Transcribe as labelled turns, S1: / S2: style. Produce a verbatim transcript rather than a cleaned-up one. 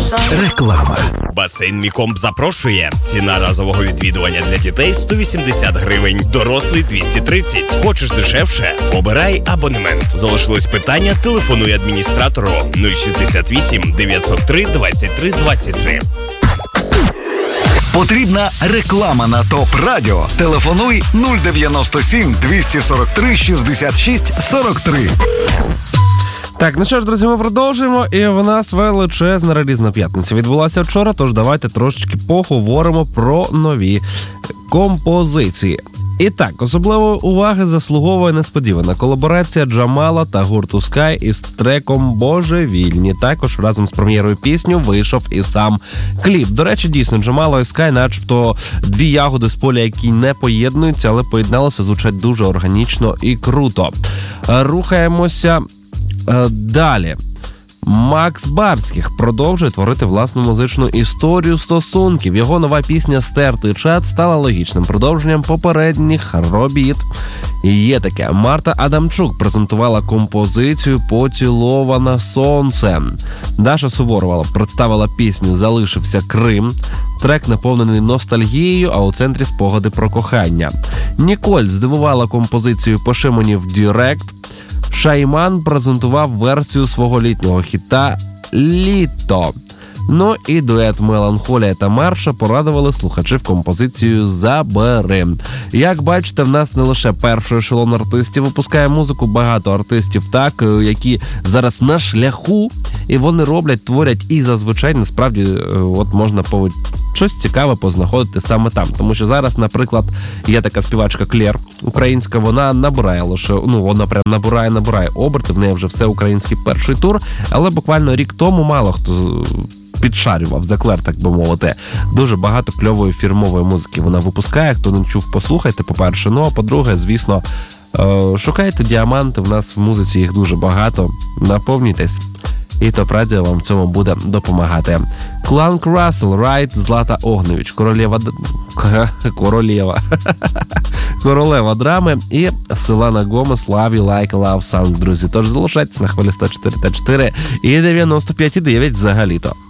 S1: Реклама.
S2: Басейн Мікомб запрошує. Ціна разового відвідування для дітей сто вісімдесят гривень, дорослий двісті тридцять. Хочеш дешевше? Обирай абонемент. Залишилось питання? Телефонуй адміністратору нуль шістдесят вісім дев'ятсот три двадцять три двадцять три.
S1: Потрібна реклама на ТОП Радіо. Телефонуй нуль дев'яносто сім двісті сорок три шістдесят шість сорок три.
S3: Так, ну що ж, друзі, ми продовжуємо, і в нас величезна релізна п'ятниця відбулася вчора, тож давайте трошечки поговоримо про нові композиції. І так, особливої уваги заслуговує несподівана колаборація Джамала та гурту Sky із треком «Божевільні». Також разом з прем'єрою пісню вийшов і сам кліп. До речі, дійсно, Джамала і Sky начебто дві ягоди з поля, які не поєднуються, але поєдналися, звучать дуже органічно і круто. Рухаємося далі. Макс Барських продовжує творити власну музичну історію стосунків. Його нова пісня «Стертий чат» стала логічним продовженням попередніх робіт. Є таке. Марта Адамчук презентувала композицію «Поцілована сонцем». Даша Суворова представила пісню «Залишився Крим». Трек наповнений ностальгією, а у центрі спогади про кохання. Ніколь здивувала композицію «Пошимонів Дірект». Шайман презентував версію свого літнього хіта «Літо». Ну і дует «Меланхолія» та «Марша» порадували слухачів композицію «Забери». Як бачите, в нас не лише перший ешелон артистів випускає музику, багато артистів, так, які зараз на шляху, і вони роблять, творять, і зазвичай, насправді, от можна по щось цікаве познаходити саме там. Тому що зараз, наприклад, є така співачка Клєр, українська, вона набирає лише, ну, вона прям набирає, набирає оберти, в неї вже все український перший тур, але буквально рік тому мало хто підшарював за Клер, так би мовити. Дуже багато кльової фірмової музики вона випускає. Хто не чув, послухайте, по-перше. Ну, а по-друге, звісно, шукайте діаманти, в нас в музиці їх дуже багато. Наповнюйтесь. І ТОП Радіо вам в цьому буде допомагати. Кланк Рассел, Райт, Злата Огневич, королева... королева... королева драми і Селена Гомес, Love You Like a Love Song, друзі. Тож залишайтесь на хвилі сто чотири та чотири і дев'яносто п'ять і дев'ять взагалі-то.